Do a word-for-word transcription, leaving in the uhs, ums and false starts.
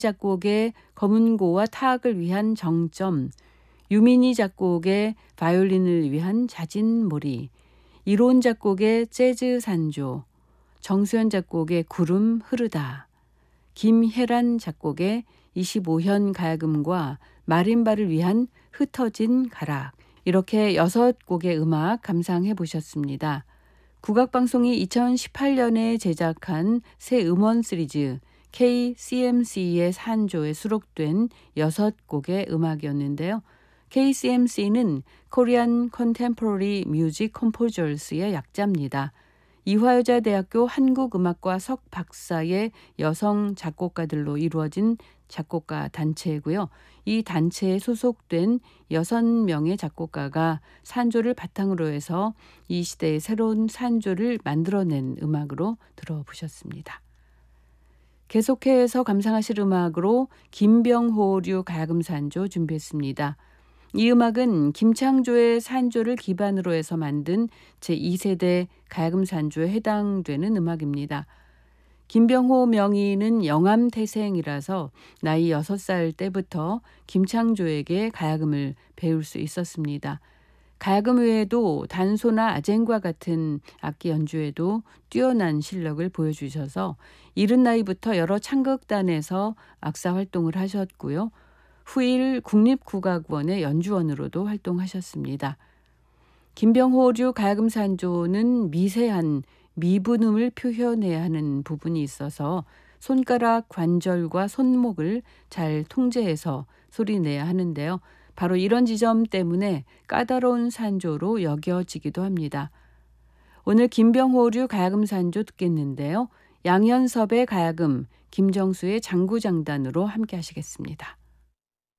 작곡의 검은고와 타악을 위한 정점, 유민희 작곡의 바이올린을 위한 자진몰이, 이론 작곡의 재즈 산조, 정수현 작곡의 구름 흐르다, 김혜란 작곡의 이십오 현 가야금과 마림바를 위한 흩어진 가락, 이렇게 여섯 곡의 음악 감상해 보셨습니다. 국악방송이 이천십팔 년에 제작한 새 음원 시리즈 케이씨엠씨의 산조에 수록된 여섯 곡의 음악이었는데요. 케이씨엠씨는 Korean Contemporary Music Composers의 약자입니다. 이화여자대학교 한국음악과 석박사의 여성 작곡가들로 이루어진 작곡가 단체이고요. 이 단체에 소속된 여섯 명의 작곡가가 산조를 바탕으로 해서 이 시대의 새로운 산조를 만들어낸 음악으로 들어보셨습니다. 계속해서 감상하실 음악으로 김병호류 가야금 산조 준비했습니다. 이 음악은 김창조의 산조를 기반으로 해서 만든 제이 세대 가야금 산조에 해당되는 음악입니다. 김병호 명의는 영암태생이라서 나이 여섯 살 때부터 김창조에게 가야금을 배울 수 있었습니다. 가야금 외에도 단소나 아쟁과 같은 악기 연주에도 뛰어난 실력을 보여주셔서 이른 나이부터 여러 창극단에서 악사 활동을 하셨고요. 후일 국립국악원의 연주원으로도 활동하셨습니다. 김병호류 가야금 산조는 미세한 미분음을 표현해야 하는 부분이 있어서 손가락 관절과 손목을 잘 통제해서 소리내야 하는데요. 바로 이런 지점 때문에 까다로운 산조로 여겨지기도 합니다. 오늘 김병호류 가야금 산조 듣겠는데요. 양현섭의 가야금, 김정수의 장구장단으로 함께 하시겠습니다.